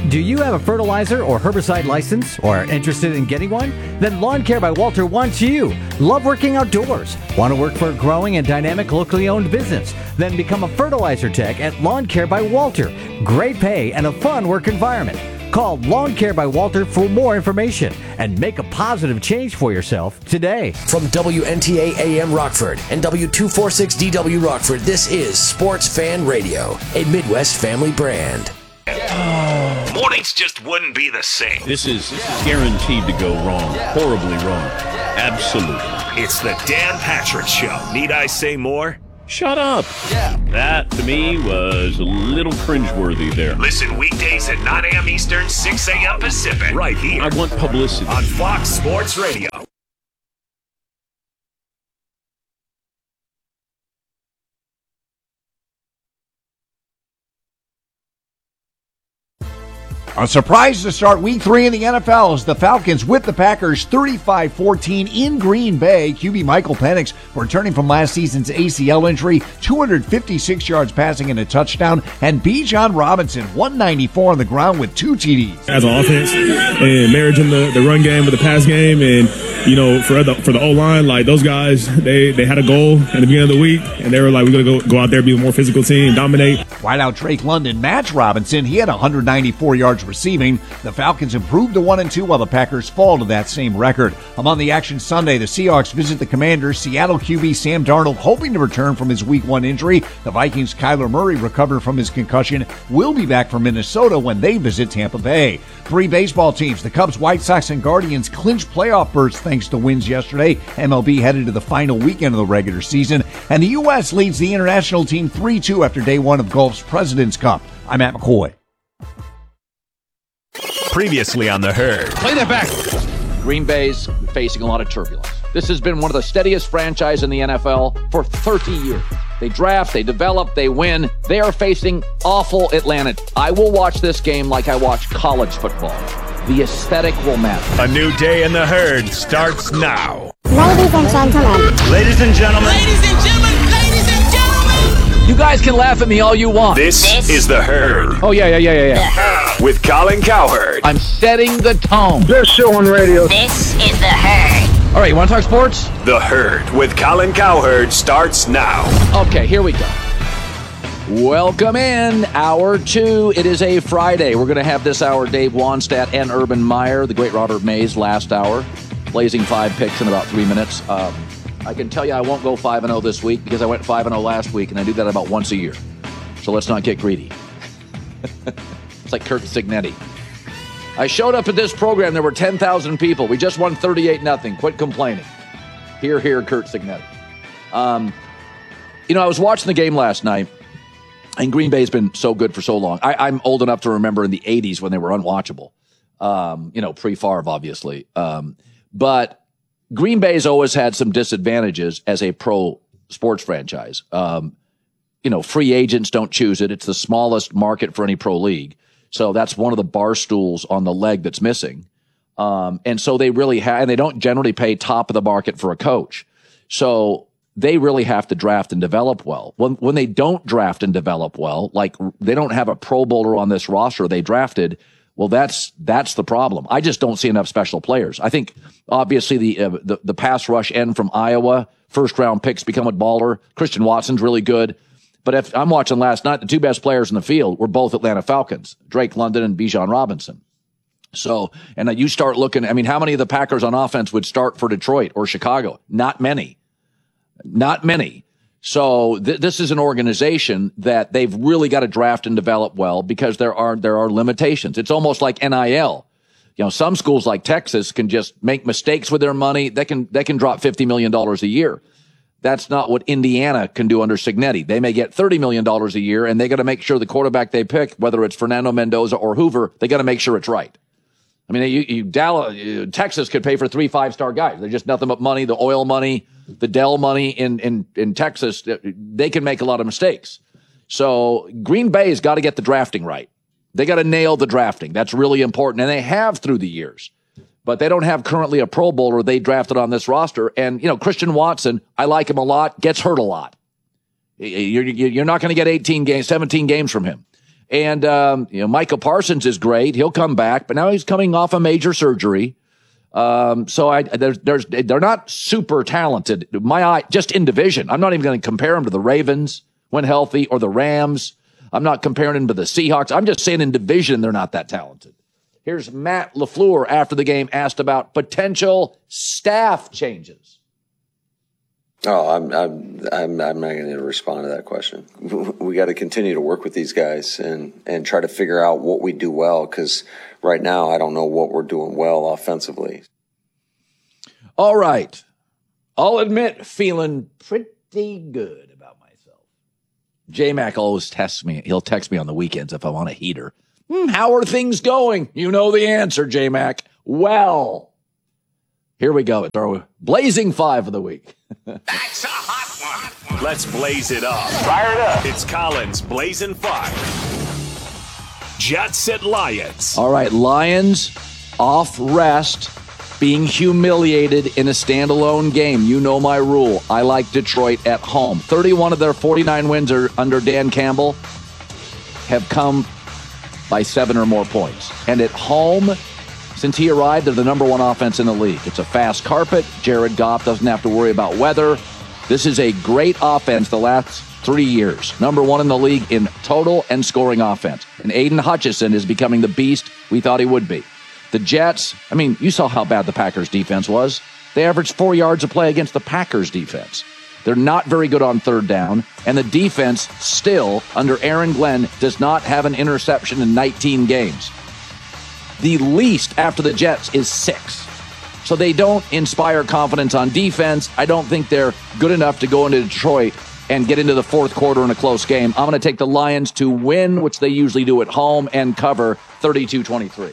Do you have a fertilizer or herbicide license or are interested in getting one? Then Lawn Care by Walter wants you. Love working outdoors? Want to work for a growing and dynamic locally owned business? Then become a fertilizer tech at Lawn Care by Walter. Great pay and a fun work environment. Call Lawn Care by Walter for more information and make a positive change for yourself today. From WNTA AM Rockford and W246DW Rockford, this is Sports Fan Radio, a Midwest family brand. Mornings just wouldn't be the same. This is guaranteed to go wrong. Horribly wrong. Absolutely. It's the Dan Patrick Show. Need I say more? Shut up. That, to me, was a little cringeworthy there. Listen weekdays at 9 a.m. Eastern, 6 a.m. Pacific. Right here. I want publicity. On Fox Sports Radio. A surprise to start Week 3 in the NFL as the Falcons whip the Packers 35-14 in Green Bay. QB Michael Penix returning from last season's ACL injury, 256 yards passing and a touchdown, and Bijan Robinson, 194 on the ground with 2 TDs. As an offense and marriaging the run game with the pass game, and you know, for the O-line, like those guys, they had a goal in the beginning of the week, and they were like, we're going to go out there, be a more physical team, dominate. Wideout Drake London matched Robinson. He had 194 yards receiving. The Falcons improved to 1-2 while the Packers fall to that same record. Among the action Sunday, the Seahawks visit the Commanders. Seattle QB Sam Darnold hoping to return from his Week 1 injury. The Vikings' Kyler Murray recovered from his concussion will be back for Minnesota when they visit Tampa Bay. 3 baseball teams, the Cubs, White Sox, and Guardians clinch playoff berths thanks to wins yesterday. MLB headed to the final weekend of the regular season. And the U.S. leads the international team 3-2 after day 1 of golf's President's Cup. I'm Matt McCoy. Previously on The Herd. Play that back. Green Bay's facing a lot of turbulence. This has been one of the steadiest franchises in the NFL for 30 years. They draft, they develop, they win. They are facing awful Atlanta. I will watch this game like I watch college football. The aesthetic will matter. A new day in The Herd starts now. Ladies and gentlemen. Ladies and gentlemen. Ladies and gentlemen. Ladies and gentlemen. You guys can laugh at me all you want. This is The Herd. Oh, yeah. With Colin Cowherd. I'm setting the tone. Best show on radio. This is The Herd. All right, you want to talk sports? The Herd with Colin Cowherd starts now. Okay, here we go. Welcome in, Hour 2. It is a Friday. We're going to have this hour Dave Wanstadt and Urban Meyer, the great Robert Mays last hour, blazing 5 picks in about 3 minutes. I can tell you I won't go 5-0 this week because I went 5-0 last week, and I do that about once a year. So let's not get greedy. It's like Kurt Signetti. I showed up at this program. There were 10,000 people. We just won 38-0. Quit complaining. Hear, Kurt Signetti. I was watching the game last night, and Green Bay's been so good for so long. I'm old enough to remember in the 80s when they were unwatchable. Pre-Favre, obviously. But Green Bay's always had some disadvantages as a pro sports franchise. Free agents don't choose it. It's the smallest market for any pro league. So that's one of the bar stools on the leg that's missing. And so they really have, and they don't generally pay top of the market for a coach. So they really have to draft and develop well. When they don't draft and develop well, like they don't have a Pro Bowler on this roster they drafted, well, that's the problem. I just don't see enough special players. I think obviously the pass rush end from Iowa, first round picks become a baller. Christian Watson's really good. But if I'm watching last night, the 2 best players in the field were both Atlanta Falcons, Drake London and Bijan Robinson. So, and you start looking, how many of the Packers on offense would start for Detroit or Chicago? Not many. So this is an organization that they've really got to draft and develop well because there are limitations. It's almost like NIL. Some schools like Texas can just make mistakes with their money. They can drop $50 million a year. That's not what Indiana can do under Signetti. They may get $30 million a year, and they got to make sure the quarterback they pick, whether it's Fernando Mendoza or Hoover, they got to make sure it's right. Texas could pay for 3 5-star guys. They're just nothing but money, the oil money, the Dell money in Texas. They can make a lot of mistakes. So Green Bay's got to get the drafting right. They got to nail the drafting. That's really important, and they have through the years. But they don't have currently a Pro Bowler they drafted on this roster. And, Christian Watson, I like him a lot, gets hurt a lot. You're not going to get 17 games from him. And, Micah Parsons is great. He'll come back, but now he's coming off a major surgery. They're not super talented. My eye, just in division. I'm not even going to compare them to the Ravens when healthy or the Rams. I'm not comparing them to the Seahawks. I'm just saying in division, they're not that talented. Here's Matt LaFleur after the game asked about potential staff changes. Oh, I'm not going to respond to that question. We got to continue to work with these guys and try to figure out what we do well, because right now I don't know what we're doing well offensively. All right. I'll admit, feeling pretty good about myself. J-Mac always tests me. He'll text me on the weekends if I want a heater. How are things going? You know the answer, J-Mac. Well, here we go. It's our Blazing Five of the week. That's a hot one. Let's blaze it up. Fire it up. It's Collins Blazing 5. Jets at Lions. All right, Lions off rest, being humiliated in a standalone game. You know my rule. I like Detroit at home. 31 of their 49 wins are under Dan Campbell have come by 7 or more points. And at home, since he arrived, they're the number 1 offense in the league. It's a fast carpet. Jared Goff doesn't have to worry about weather. This is a great offense the last 3 years. Number 1 in the league in total and scoring offense. And Aiden Hutchinson is becoming the beast we thought he would be. The Jets, you saw how bad the Packers defense was. They averaged 4 yards a play against the Packers defense. They're not very good on third down, and the defense still, under Aaron Glenn, does not have an interception in 19 games. The least after the Jets is 6. So they don't inspire confidence on defense. I don't think they're good enough to go into Detroit and get into the fourth quarter in a close game. I'm going to take the Lions to win, which they usually do at home, and cover 32-23.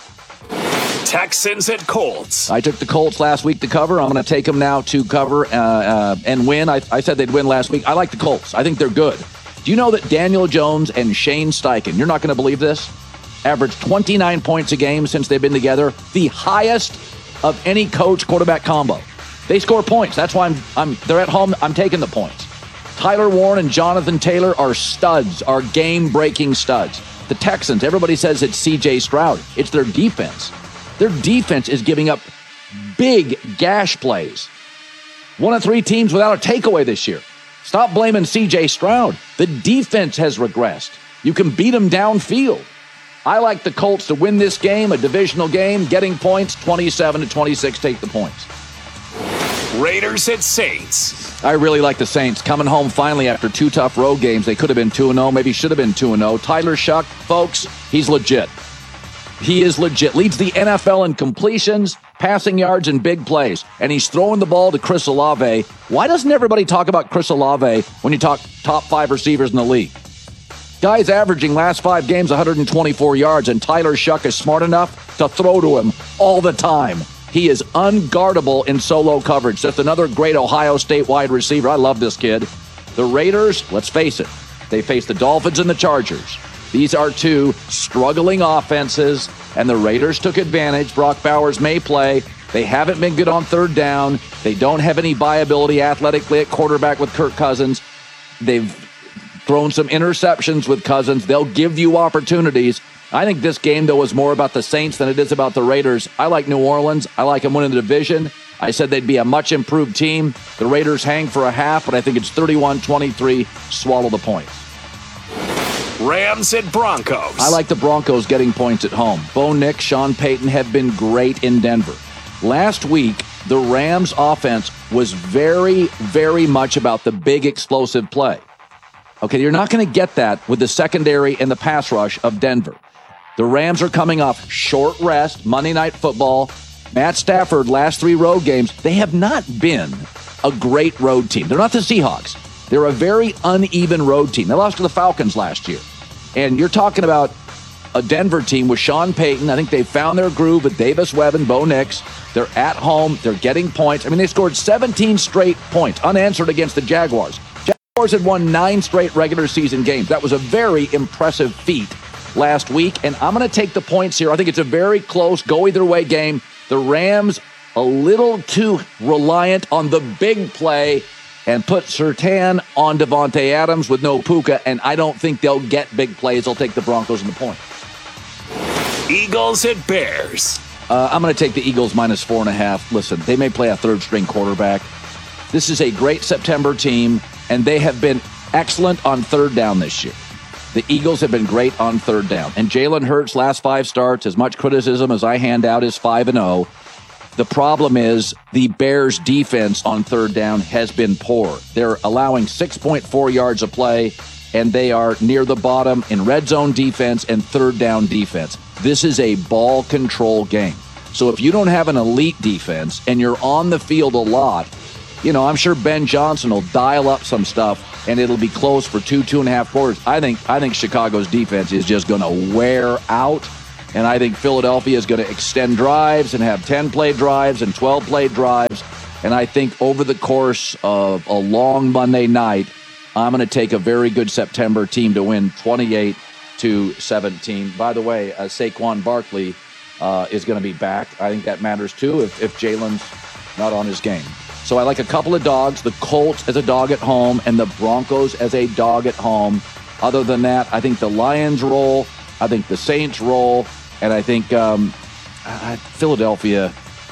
Texans at Colts. I took the Colts last week to cover. I'm going to take them now to cover and win. I said they'd win last week. I like the Colts. I think they're good. Do you know that Daniel Jones and Shane Steichen, you're not going to believe this, averaged 29 points a game since they've been together, the highest of any coach-quarterback combo. They score points. That's why they're at home. I'm taking the points. Tyler Warren and Jonathan Taylor are studs, are game-breaking studs. The Texans, everybody says it's C.J. Stroud. It's their defense. Their defense is giving up big gash plays. 1 of 3 teams without a takeaway this year. Stop blaming C.J. Stroud. The defense has regressed. You can beat them downfield. I like the Colts to win this game, a divisional game, getting points, 27-26, take the points. Raiders at Saints. I really like the Saints coming home finally after 2 tough road games. They could have been 2-0, maybe should have been 2-0. Tyler Shuck, folks, he's legit. He is legit. Leads the NFL in completions, passing yards, and big plays. And he's throwing the ball to Chris Olave. Why doesn't everybody talk about Chris Olave when you talk top 5 receivers in the league? Guy's averaging last 5 games 124 yards, and Tyler Shuck is smart enough to throw to him all the time. He is unguardable in solo coverage. Just another great Ohio State wide receiver. I love this kid. The Raiders, let's face it, they face the Dolphins and the Chargers. These are 2 struggling offenses, and the Raiders took advantage. Brock Bowers may play. They haven't been good on third down. They don't have any viability athletically at quarterback with Kirk Cousins. They've thrown some interceptions with Cousins. They'll give you opportunities. I think this game, though, is more about the Saints than it is about the Raiders. I like New Orleans. I like them winning the division. I said they'd be a much improved team. The Raiders hang for a half, but I think it's 31-23. Swallow the points. Rams at Broncos. I like the Broncos getting points at home. Bo Nix, Sean Payton have been great in Denver. Last week, the Rams offense was very, very much about the big explosive play. Okay, you're not going to get that with the secondary and the pass rush of Denver. The Rams are coming off short rest, Monday Night Football. Matt Stafford, last 3 road games, they have not been a great road team. They're not the Seahawks. They're a very uneven road team. They lost to the Falcons last year. And you're talking about a Denver team with Sean Payton. I think they found their groove with Davis Webb and Bo Nix. They're at home. They're getting points. They scored 17 straight points, unanswered against the Jaguars. Jaguars had won 9 straight regular season games. That was a very impressive feat last week. And I'm going to take the points here. I think it's a very close, go-either-way game. The Rams, a little too reliant on the big play. and put Surtain on Devontae Adams with no Puka, and I don't think they'll get big plays. They'll take the Broncos in the point. Eagles at Bears. I'm going to take the Eagles minus 4.5. Listen, they may play a third-string quarterback. This is a great September team, and they have been excellent on third down this year. The Eagles have been great on third down. And Jalen Hurts' last 5 starts, as much criticism as I hand out, is 5-0. The problem is the Bears' defense on third down has been poor. They're allowing 6.4 yards a play, and they are near the bottom in red zone defense and third down defense. This is a ball control game. So if you don't have an elite defense and you're on the field a lot, I'm sure Ben Johnson will dial up some stuff and it'll be close for 2.5 quarters. I think Chicago's defense is just going to wear out, and I think Philadelphia is going to extend drives and have 10-play drives and 12-play drives. And I think over the course of a long Monday night, I'm going to take a very good September team to win 28-17. By the way, Saquon Barkley is going to be back. I think that matters too if Jalen's not on his game. So I like a couple of dogs, the Colts as a dog at home and the Broncos as a dog at home. Other than that, I think the Lions roll. I think the Saints roll. And I think Philadelphia,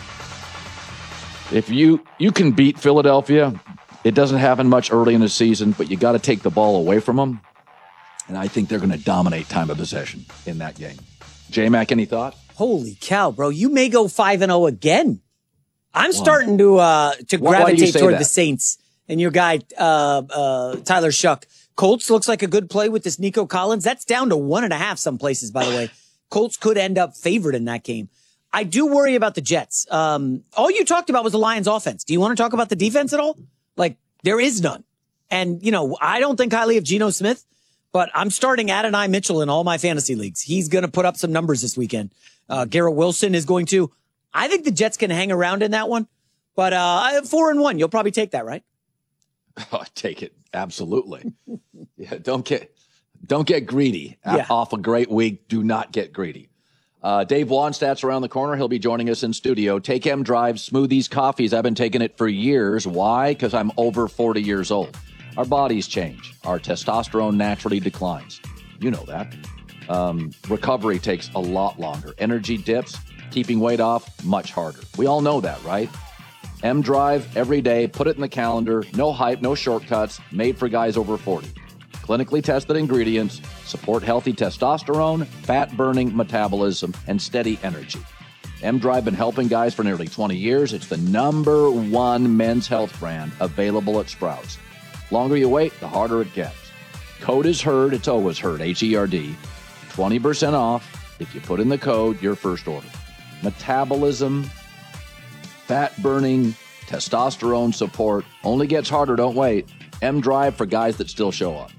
if you can beat Philadelphia, it doesn't happen much early in the season, but you got to take the ball away from them. And I think they're going to dominate time of possession in that game. J-Mac, any thought? Holy cow, bro. You may go 5-0 again. I'm starting to gravitate toward the Saints and your guy, Tyler Shuck. Colts looks like a good play with this Nico Collins. That's down to 1.5 some places, by the way. Colts could end up favored in that game. I do worry about the Jets. All you talked about was the Lions offense. Do you want to talk about the defense at all? Like, there is none. And, I don't think highly of Geno Smith, but I'm starting Adonai Mitchell in all my fantasy leagues. He's going to put up some numbers this weekend. Garrett Wilson is going to. I think the Jets can hang around in that one, but 4-1, you'll probably take that, right? Oh, take it. Absolutely. Yeah, don't get greedy. Off a great week. Do not get greedy. Dave Wanstadt's around the corner. He'll be joining us in studio. Take M Drive Smoothies Coffees. I've been taking it for years. Why? Because I'm over 40 years old. Our bodies change. Our testosterone naturally declines. You know that. Recovery takes a lot longer. Energy dips. Keeping weight off, much harder. We all know that, right? M Drive, every day, put it in the calendar. No hype, no shortcuts. Made for guys over 40. Clinically tested ingredients support healthy testosterone, fat-burning metabolism, and steady energy. M Drive been helping guys for nearly 20 years. It's the #1 men's health brand available at Sprouts. Longer you wait, the harder it gets. Code is HERD. It's always HERD, H-E-R-D. 20% off if you put in the code your first order. Metabolism, fat-burning, testosterone support. Only gets harder, don't wait. M Drive for guys that still show up.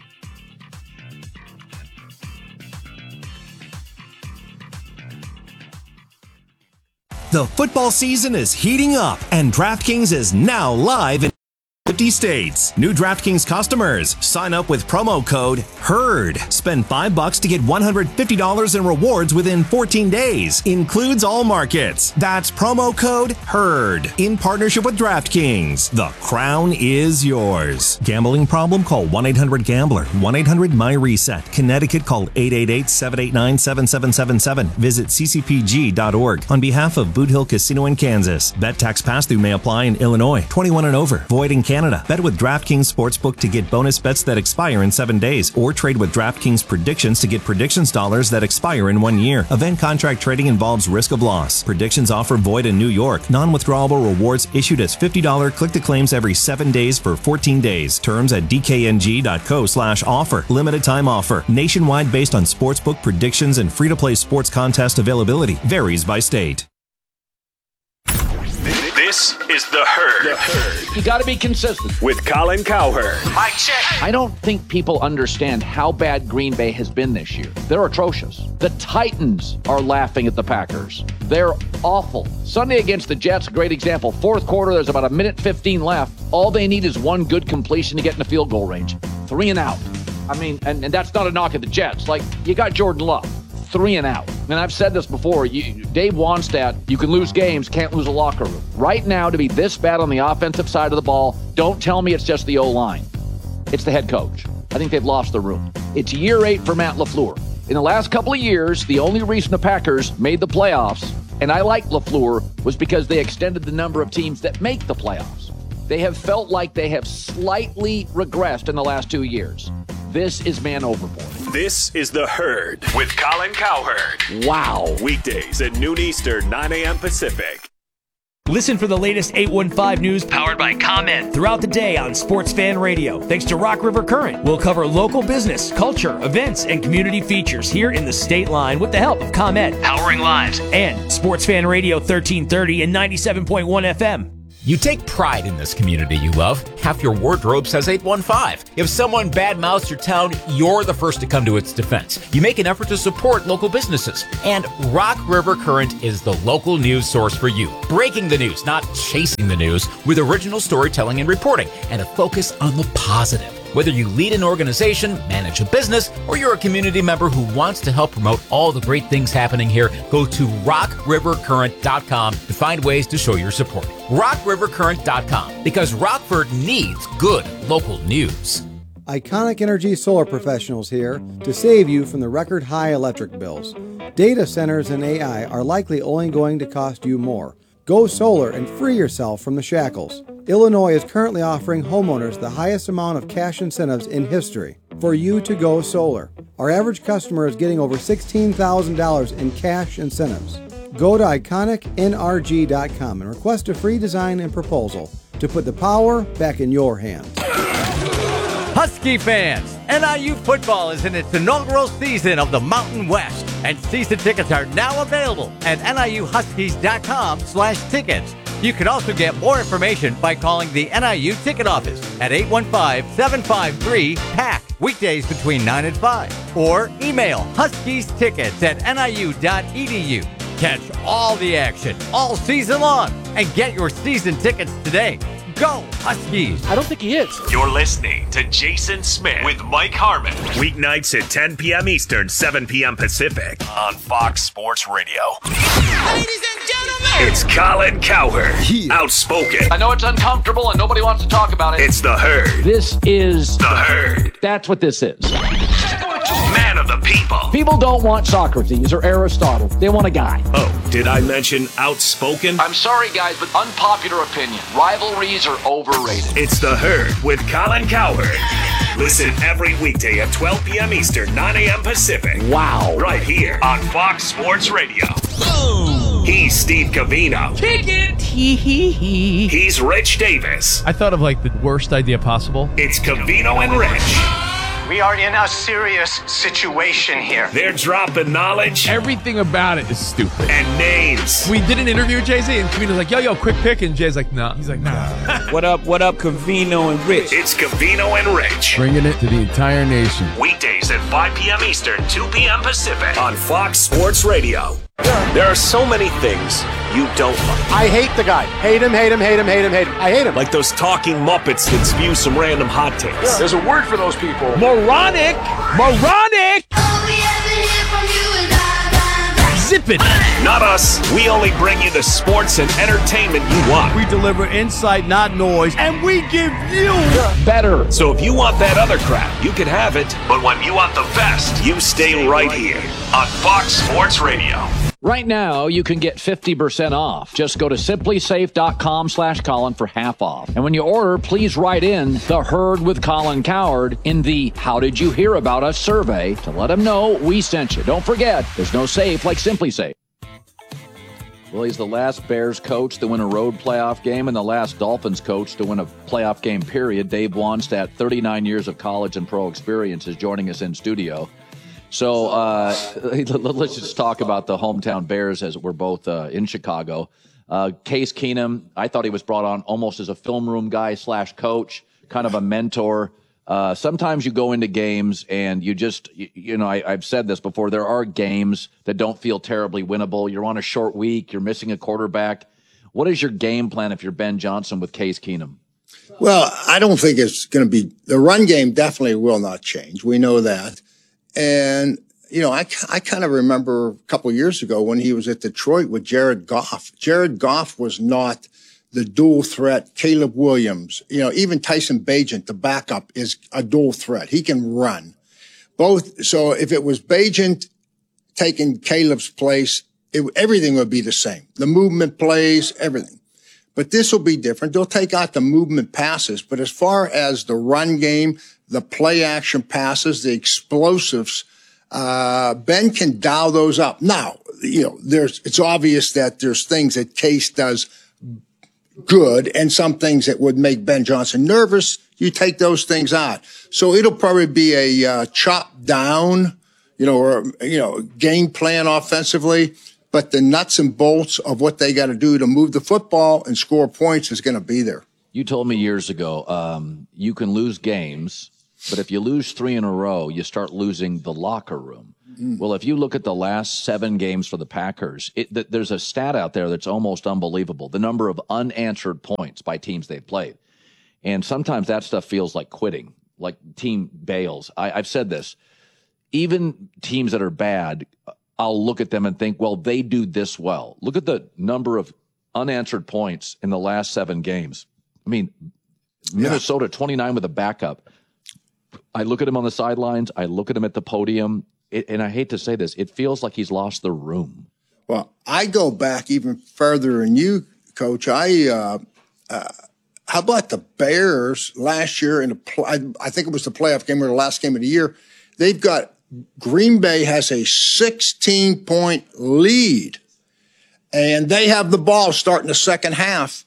The football season is heating up, and DraftKings is now live in 50 states. New DraftKings customers, sign up with promo code HERD. Spend $5 to get $150 in rewards within 14 days. Includes all markets. That's promo code HERD. In partnership with DraftKings. The crown is yours. Gambling problem? Call 1-800-GAMBLER. 1-800-MY-RESET. Connecticut, call 888-789-7777. Visit ccpg.org. On behalf of Boot Hill Casino in Kansas. Bet tax pass-through may apply in Illinois. 21 and over. Void in Canada. Bet with DraftKings Sportsbook to get bonus bets that expire in 7 days, or trade with DraftKings Predictions to get predictions dollars that expire in 1 year. Event contract trading involves risk of loss. Predictions offer void in New York. Non-withdrawable rewards issued as $50 click-to-claims every 7 days for 14 days. Terms at dkng.co/offer. Limited time offer. Nationwide based on sportsbook predictions and free-to-play sports contest availability. Varies by state. This is The Herd. You got to be consistent. With Colin Cowherd. Mic check. I don't think people understand how bad Green Bay has been this year. They're atrocious. The Titans are laughing at the Packers. They're awful. Sunday against the Jets, great example. Fourth quarter, there's about 1:15 left. All they need is one good completion to get in the field goal range. 3 and out. I mean, and that's not a knock at the Jets. Like, you got Jordan Love. 3 and out. And I've said this before. Dave Wannstedt, you can lose games, can't lose a locker room. Right now, to be this bad on the offensive side of the ball, don't tell me it's just the O-line. It's the head coach. I think they've lost the room. It's year 8 for Matt LaFleur. In the last couple of years, the only reason the Packers made the playoffs, and I like LaFleur, was because they extended the number of teams that make the playoffs. They have felt like they have slightly regressed in the last 2 years. This is man overboard. This is The Herd with Colin Cowherd. Wow. Weekdays at noon Eastern, 9 a.m. Pacific. Listen for the latest 815 news powered by ComEd throughout the day on Sports Fan Radio. Thanks to Rock River Current, we'll cover local business, culture, events, and community features here in the state line with the help of ComEd, powering lives, and Sports Fan Radio 1330 and 97.1 FM. You take pride in this community you love. Half your wardrobe says 815. If someone badmouths your town, you're the first to come to its defense. You make an effort to support local businesses. And Rock River Current is the local news source for you. Breaking the news, not chasing the news, with original storytelling and reporting, and a focus on the positive. Whether you lead an organization, manage a business, or you're a community member who wants to help promote all the great things happening here, go to rockrivercurrent.com to find ways to show your support. rockrivercurrent.com, because Rockford needs good local news. Iconic Energy Solar Professionals here to save you from the record high electric bills. Data centers and AI are likely only going to cost you more. Go solar and free yourself from the shackles. Illinois is currently offering homeowners the highest amount of cash incentives in history for you to go solar. Our average customer is getting over $16,000 in cash incentives. Go to iconicnrg.com and request a free design and proposal to put the power back in your hands. Husky fans, NIU football is in its inaugural season of the Mountain West, and season tickets are now available at niuhuskies.com/tickets. You can also get more information by calling the NIU ticket office at 815-753-PACK, weekdays between 9 and 5, or email huskiestickets@niu.edu. Catch all the action all season long and get your season tickets today. Go Huskies! I don't think he is. You're listening to Jason Smith with Mike Harmon. Weeknights at 10 p.m. Eastern, 7 p.m. Pacific on Fox Sports Radio. Ladies and gentlemen, it's Colin Cowherd. Outspoken. I know it's uncomfortable and nobody wants to talk about it. It's The Herd. This is The Herd. That's what this is. Man of the people. People don't want Socrates or Aristotle. They want a guy. Oh, did I mention outspoken? I'm sorry, guys, but unpopular opinion. Rivalries are overrated. It's The Herd with Colin Cowherd. Listen every weekday at 12 p.m. Eastern, 9 a.m. Pacific. Wow. Right here on Fox Sports Radio. Boom. He's Steve Covino. kick it. He's Rich Davis. I thought of like the worst idea possible. It's Covino and Rich. We are in a serious situation here. They're dropping knowledge. Everything about it is stupid. And names. We did an interview with Jay-Z, and Covino's like, yo, quick pick. And Jay's like, nah. He's like, nah. What up, Covino and Rich? It's Covino and Rich. Bringing it to the entire nation. Weekdays at 5 p.m. Eastern, 2 p.m. Pacific on Fox Sports Radio. There are so many things you don't like. I hate the guy. Hate him. I hate him. Like those talking Muppets that spew some random hot takes. Yeah. There's a word for those people. Moronic! Zip it! Not us. We only bring you the sports and entertainment you want. We deliver insight, not noise, and we give you better. So if you want that other crap, you can have it. But when you want the best, you stay right here on Fox Sports Radio. Right now, you can get 50% off. Just go to simplysafe.com/Colin for half off. And when you order, please write in The Herd with Colin Cowherd in the How Did You Hear About Us survey to let them know we sent you. Don't forget, there's no safe like Simply Safe. Well, he's the last Bears coach to win a road playoff game and the last Dolphins coach to win a playoff game, period. Dave Wannstedt, 39 years of college and pro experience, is joining us in studio. So let's just talk about the hometown Bears as we're both in Chicago. Case Keenum, I thought he was brought on almost as a film room guy / coach, kind of a mentor. Sometimes you go into games and you just, I've said this before, there are games that don't feel terribly winnable. You're on a short week. You're missing a quarterback. What is your game plan if you're Ben Johnson with Case Keenum? Well, I don't think it's going to be – the run game definitely will not change. We know that. And I kind of remember a couple of years ago when he was at Detroit with Jared Goff. Jared Goff was not the dual threat. Caleb Williams, even Tyson Bagent, the backup, is a dual threat. He can run both. So if it was Bagent taking Caleb's place, everything would be the same. The movement plays, everything. But this will be different. They'll take out the movement passes. But as far as the run game, the play action passes, the explosives, Ben can dial those up. Now, it's obvious that there's things that Case does good and some things that would make Ben Johnson nervous. You take those things out. So it'll probably be a chop down, game plan offensively. But the nuts and bolts of what they got to do to move the football and score points is going to be there. You told me years ago, you can lose games, but if you lose 3 in a row, you start losing the locker room. Well, if you look at the last 7 games for the Packers, there's a stat out there that's almost unbelievable. The number of unanswered points by teams they've played. And sometimes that stuff feels like quitting, like team bails. I've said this. Even teams that are bad, I'll look at them and think, well, they do this well. Look at the number of unanswered points in the last 7 games. I mean, Minnesota 29 with a backup. I look at him on the sidelines. I look at him at the podium. And I hate to say this, it feels like he's lost the room. Well, I go back even further than you, Coach. How about the Bears last year I think it was the playoff game or the last game of the year. They've got Green Bay has a 16-point lead, and they have the ball starting the second half.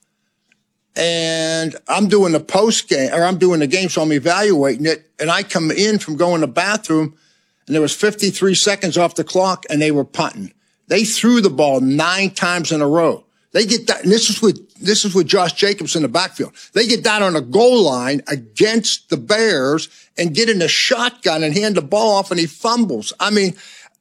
And I'm doing the post game, or I'm doing the game, so I'm evaluating it. And I come in from going to the bathroom, and there was 53 seconds off the clock, and they were punting. They threw the ball 9 times in a row. They get that, and this is with Josh Jacobs in the backfield. They get down on the goal line against the Bears and get in a shotgun and hand the ball off, and he fumbles. I mean,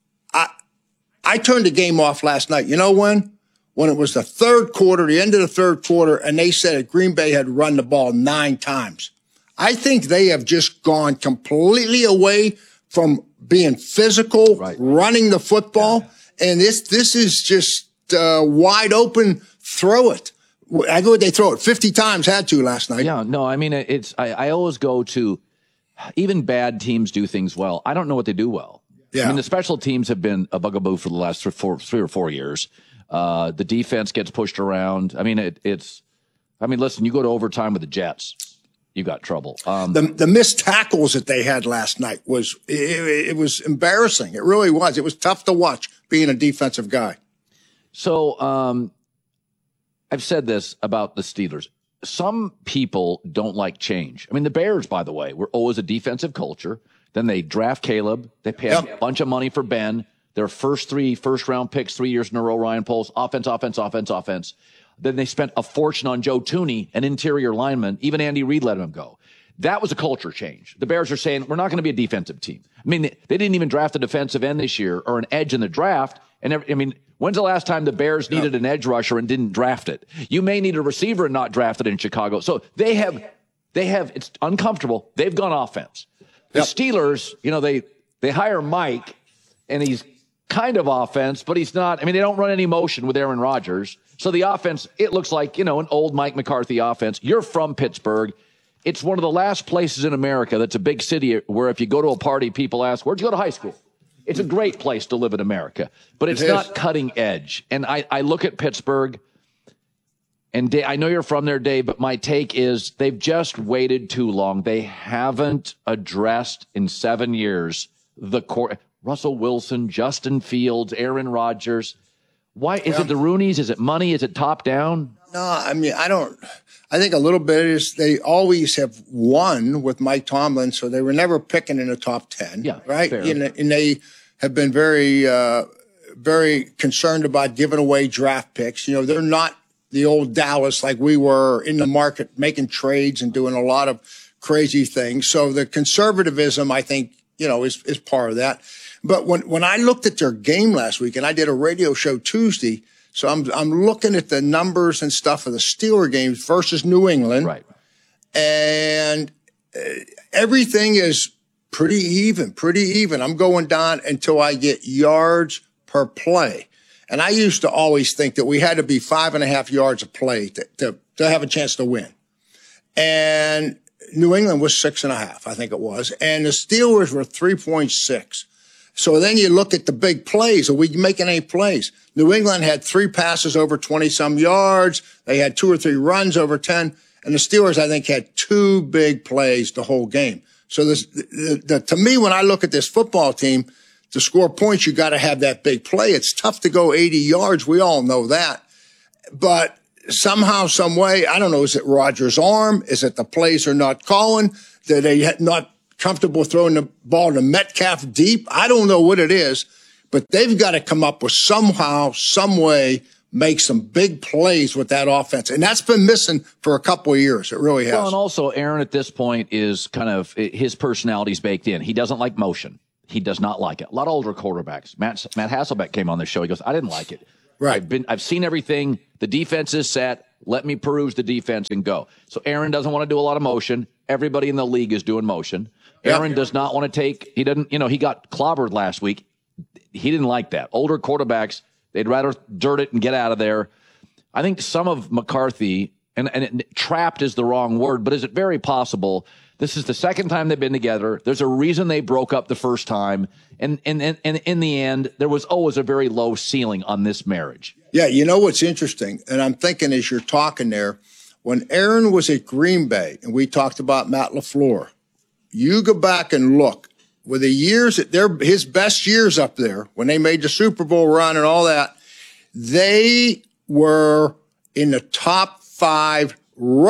I turned the game off last night. You know when? When it was the third quarter, the end of the third quarter, and they said that Green Bay had run the ball 9 times. I think they have just gone completely away from being physical, running the football, and this is just wide open, throw it. I go, they throw it 50 times, had to last night. Yeah, no, I mean, I always go to, even bad teams do things well. I don't know what they do well. Yeah. I mean, the special teams have been a bugaboo for the last 3 or 4 years. The defense gets pushed around. I mean, listen, you go to overtime with the Jets, you got trouble. The missed tackles that they had last night was embarrassing. It really was. It was tough to watch being a defensive guy. So, I've said this about the Steelers. Some people don't like change. I mean, the Bears, by the way, were always a defensive culture. Then they draft Caleb. They pay a bunch of money for Ben. Their first 3 first-round picks 3 years in a row, Ryan Poles, offense. Then they spent a fortune on Joe Thuney, an interior lineman. Even Andy Reid let him go. That was a culture change. The Bears are saying, we're not going to be a defensive team. I mean, they didn't even draft a defensive end this year or an edge in the draft. And when's the last time the Bears needed an edge rusher and didn't draft it? You may need a receiver and not draft it in Chicago. So they have, it's uncomfortable. They've gone offense. The Steelers, they hire Mike and he's kind of offense, but he's not. I mean, they don't run any motion with Aaron Rodgers. So the offense, it looks like, an old Mike McCarthy offense. You're from Pittsburgh. It's one of the last places in America that's a big city where if you go to a party, people ask, where'd you go to high school? It's a great place to live in America, but it's not cutting edge. And I look at Pittsburgh, and I know you're from there, Dave, but my take is they've just waited too long. They haven't addressed in 7 years the core. Russell Wilson, Justin Fields, Aaron Rodgers. Why is it the Rooneys? Is it money? Is it top down? No, I mean, I think a little bit is they always have won with Mike Tomlin, so they were never picking in the top 10. Yeah, right. And they have been very, very concerned about giving away draft picks. They're not the old Dallas like we were in the market making trades and doing a lot of crazy things. So the conservatism, I think, is part of that. But when I looked at their game last week, and I did a radio show Tuesday, so I'm looking at the numbers and stuff of the Steelers games versus New England. Right. And everything is pretty even. I'm going down until I get yards per play. And I used to always think that we had to be 5.5 yards a play to have a chance to win. And New England was 6.5, I think it was. And the Steelers were 3.6. So then you look at the big plays. Are we making any plays? New England had 3 passes over 20-some yards. They had 2 or 3 runs over 10. And the Steelers, I think, had 2 big plays the whole game. So to me, when I look at this football team, to score points, you got to have that big play. It's tough to go 80 yards. We all know that. But somehow, some way, I don't know, is it Rodgers' arm? Is it the plays are not calling? That they not comfortable throwing the ball to Metcalf deep? I don't know what it is, but they've got to come up with somehow, some way, make some big plays with that offense. And that's been missing for a couple of years. It really has. Well, and also Aaron at this point is kind of, his personality's baked in. He doesn't like motion. He does not like it. A lot of older quarterbacks. Matt Hasselbeck came on the show. He goes, I didn't like it. Right. I've seen everything. The defense is set. Let me peruse the defense and go. So Aaron doesn't want to do a lot of motion. Everybody in the league is doing motion. Aaron does not want to take, he got clobbered last week. He didn't like that. Older quarterbacks, they'd rather dirt it and get out of there. I think some of McCarthy, and trapped is the wrong word, but is it very possible? This is the second time they've been together. There's a reason they broke up the first time. And in the end, there was always a very low ceiling on this marriage. Yeah, you know what's interesting? And I'm thinking as you're talking there, when Aaron was at Green Bay and we talked about Matt LaFleur, you go back and look. With the years, his best years up there, when they made the Super Bowl run and all that, they were in the top 5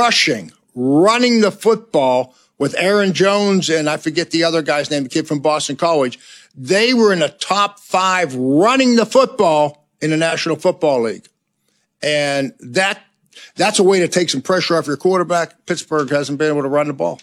running the football with Aaron Jones and I forget the other guy's name, the kid from Boston College. They were in the top 5 running the football in the National Football League. And that's a way to take some pressure off your quarterback. Pittsburgh hasn't been able to run the ball.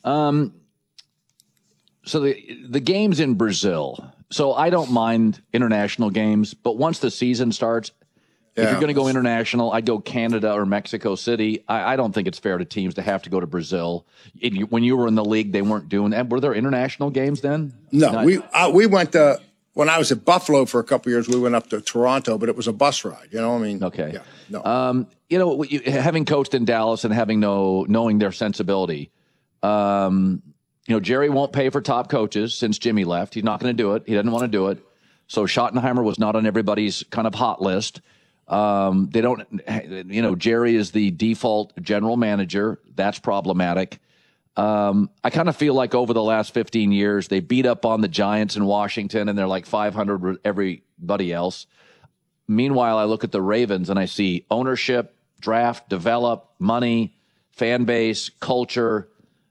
So the games in Brazil. So I don't mind international games, but once the season starts, if you're going to go international, I'd go Canada or Mexico City. I don't think it's fair to teams to have to go to Brazil. When you were in the league, they weren't doing that. Were there international games then? No, we went to, when I was at Buffalo for a couple of years, we went up to Toronto, but it was a bus ride. You know what I mean? Okay. Yeah, no. Having coached in Dallas and knowing their sensibility, Jerry won't pay for top coaches since Jimmy left. He's not going to do it. He doesn't want to do it. So Schottenheimer was not on everybody's kind of hot list. They don't, Jerry is the default general manager. That's problematic. I kind of feel like over the last 15 years, they beat up on the Giants in Washington and they're like 500 with everybody else. Meanwhile, I look at the Ravens and I see ownership, draft, develop, money, fan base, culture,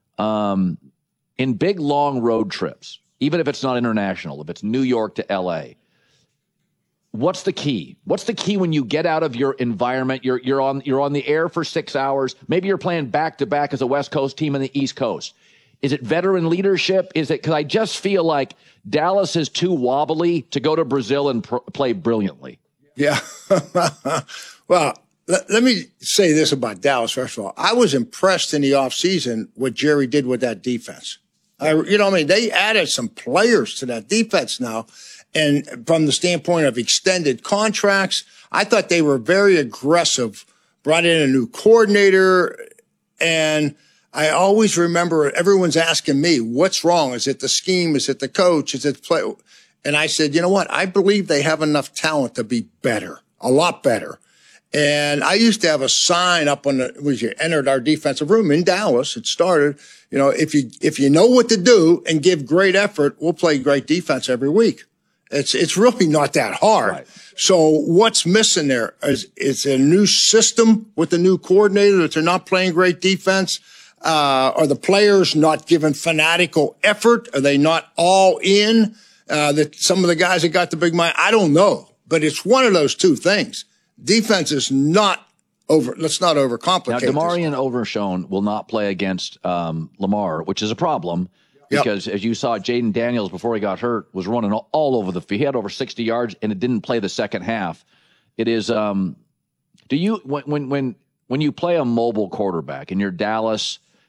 in big, long road trips, even if it's not international, if it's New York to L.A., what's the key? What's the key when you get out of your environment? You're on the air for 6 hours. Maybe you're playing back-to-back as a West Coast team and the East Coast. Is it veteran leadership? Is it because I just feel like Dallas is too wobbly to go to Brazil and play brilliantly? Yeah. Well, let me say this about Dallas, first of all. I was impressed in the offseason what Jerry did with that defense. They added some players to that defense now. And from the standpoint of extended contracts, I thought they were very aggressive, brought in a new coordinator. And I always remember everyone's asking me, what's wrong? Is it the scheme? Is it the coach? Is it play? And I said, you know what? I believe they have enough talent to be better, a lot better. And I used to have a sign up when you entered our defensive room in Dallas. It started, if you know what to do and give great effort, we'll play great defense every week. It's really not that hard. Right. So what's missing there is a new system with the new coordinator that they're not playing great defense. Are the players not giving fanatical effort? Are they not all in? That some of the guys that got the big money, I don't know, but it's one of those two things. Defense is not over. Let's not overcomplicate. Now, DeMarion Overshown will not play against Lamar, which is a problem because, as you saw, Jaden Daniels before he got hurt was running all over the field. He had over 60 yards, and it didn't play the second half. It is. Do you when you play a mobile quarterback and you're Dallas,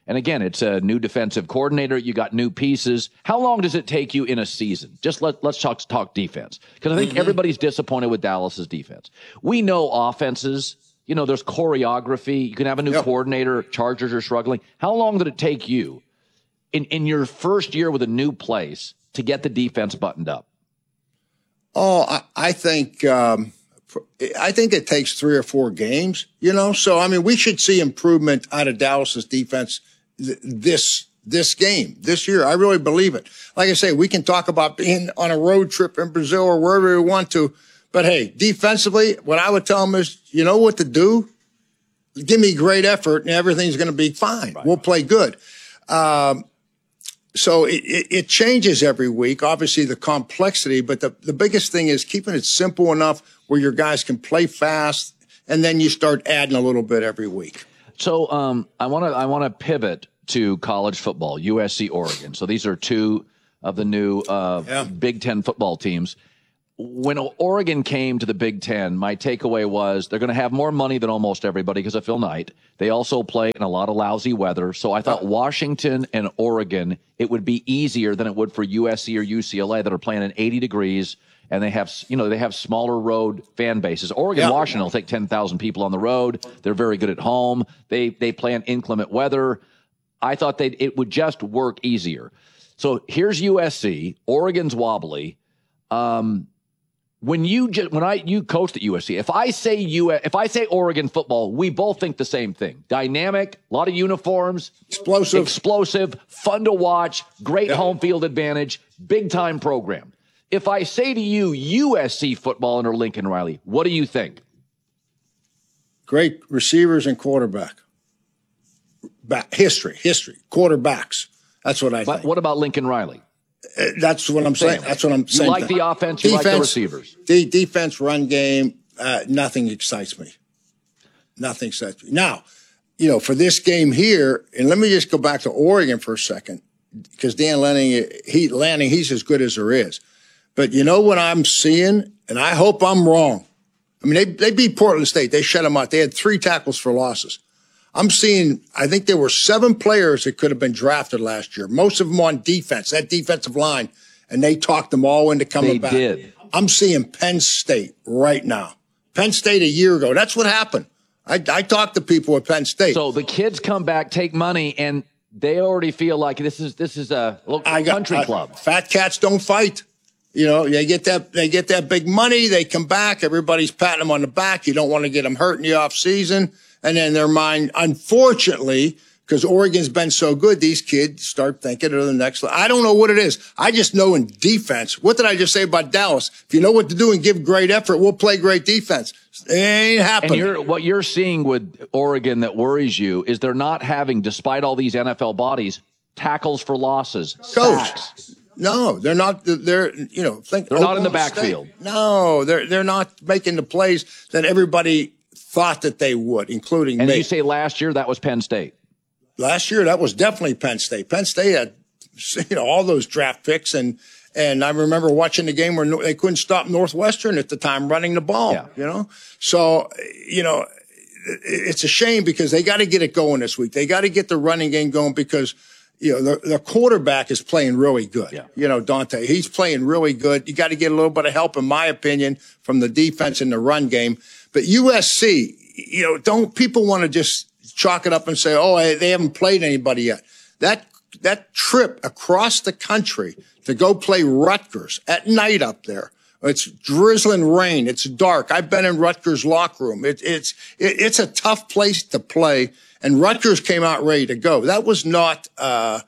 And again, it's a new defensive coordinator. You got new pieces. How long does it take you in a season? Just let's talk defense, because I think everybody's disappointed with Dallas's defense. We know offenses. There's choreography. You can have a new coordinator. Chargers are struggling. How long did it take you in your first year with a new place to get the defense buttoned up? Oh, I think it takes 3 or 4 games, So, I mean, we should see improvement out of Dallas's defense this game, this year. I really believe it. Like I say, we can talk about being on a road trip in Brazil or wherever we want to. But, hey, defensively, what I would tell them is, you know what to do? Give me great effort, and everything's going to be fine. Right. We'll play good. So it changes every week, obviously the complexity, but the biggest thing is keeping it simple enough where your guys can play fast, and then you start adding a little bit every week. So I want to pivot to college football, USC, Oregon. So these are two of the new Big Ten football teams. When Oregon came to the Big Ten, my takeaway was they're going to have more money than almost everybody because of Phil Knight. They also play in a lot of lousy weather. So I thought Washington and Oregon, it would be easier than it would for USC or UCLA that are playing in 80 degrees. And they have smaller road fan bases. Oregon, Washington will take 10,000 people on the road. They're very good at home. They play in inclement weather. I thought it would just work easier. So here's USC. Oregon's wobbly. When you coached at USC, if I say Oregon football, we both think the same thing. Dynamic, a lot of uniforms, explosive, fun to watch, great home field advantage, big time program. If I say to you USC football under Lincoln Riley, what do you think? Great receivers and quarterback. History, quarterbacks. That's what I think. What about Lincoln Riley? That's what I'm saying. That's what I'm saying. You like the offense, you like the receivers. Defense, run game, nothing excites me. Nothing excites me. Now, for this game here, and let me just go back to Oregon for a second, because Dan Lanning, he's as good as there is. But you know what I'm seeing, and I hope I'm wrong. I mean, they beat Portland State. They shut them out. They had 3 tackles for losses. I'm seeing, I think there were 7 players that could have been drafted last year, most of them on defense, that defensive line, and they talked them all into coming back. They did. I'm seeing Penn State right now. Penn State a year ago. That's what happened. I talked to people at Penn State. So the kids come back, take money, and they already feel like this is a local country club. Fat cats don't fight. They get that big money. They come back. Everybody's patting them on the back. You don't want to get them hurt in the off season. And then their mind, unfortunately, because Oregon's been so good, these kids start thinking of the next level. I don't know what it is. I just know in defense. What did I just say about Dallas? If you know what to do and give great effort, we'll play great defense. It ain't happening. And what you're seeing with Oregon that worries you is they're not having, despite all these NFL bodies, tackles for losses, sacks. No, they're not. They're not in the backfield. No, they're not making the plays that everybody thought that they would, including me. And you say last year that was Penn State. Last year that was definitely Penn State. Penn State had all those draft picks, and I remember watching the game where they couldn't stop Northwestern at the time running the ball. Yeah. So it's a shame because they got to get it going this week. They got to get the running game going because the quarterback is playing really good. Yeah. Dante, he's playing really good. You got to get a little bit of help, in my opinion, from the defense in the run game. But USC, don't people want to just chalk it up and say, oh, they haven't played anybody yet. That trip across the country to go play Rutgers at night up there. It's drizzling rain. It's dark. I've been in Rutgers' locker room. It's a tough place to play. And Rutgers came out ready to go. That was not, that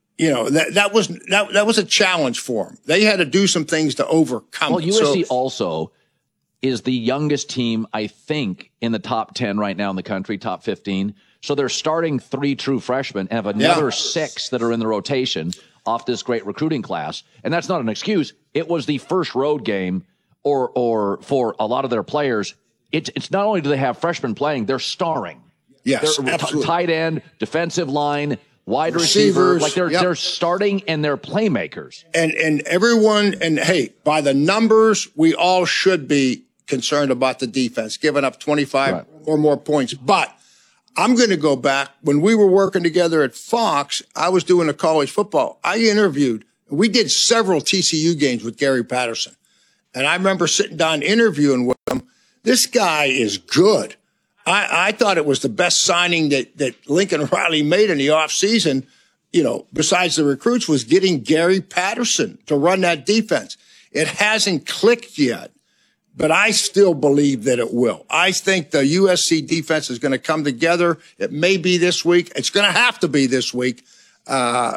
was a challenge for them. They had to do some things to overcome. Well, USC also is the youngest team, I think, in the top 10 right now in the country, top 15. So they're starting 3 true freshmen and have another 6 that are in the rotation off this great recruiting class. And that's not an excuse. It was the first road game or for a lot of their players. It's not only do they have freshmen playing, they're starring. Yes, they're absolutely. Tight end, defensive line, wide receiver. Like they're starting and they're playmakers. And everyone, and hey, by the numbers, we all should be concerned about the defense, giving up 25 or more points. But I'm going to go back. When we were working together at Fox, I was doing a college football. We did several TCU games with Gary Patterson. And I remember sitting down interviewing with him. This guy is good. I thought it was the best signing that Lincoln Riley made in the offseason, besides the recruits, was getting Gary Patterson to run that defense. It hasn't clicked yet, but I still believe that it will. I think the USC defense is going to come together. It may be this week. It's going to have to be this week. Wow,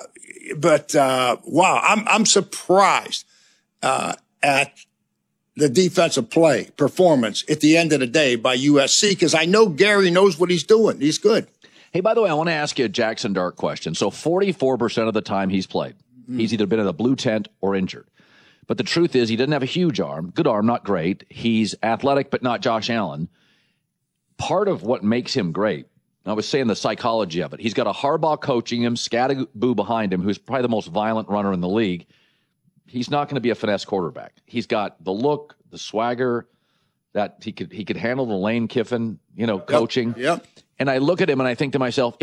I'm surprised at the defensive play performance at the end of the day by USC, because I know Gary knows what he's doing. He's good. Hey, by the way, I want to ask you a Jackson Dart question. So 44% of the time he's played, he's either been in a blue tent or injured. But the truth is he doesn't have a huge arm. Good arm, not great. He's athletic, but not Josh Allen. Part of what makes him great, I was saying the psychology of it, he's got a Harbaugh coaching him, Scatterboo behind him, who's probably the most violent runner in the league. He's not going to be a finesse quarterback. He's got the look, the swagger, that he could handle the Lane Kiffin, coaching. Yep. And I look at him and I think to myself,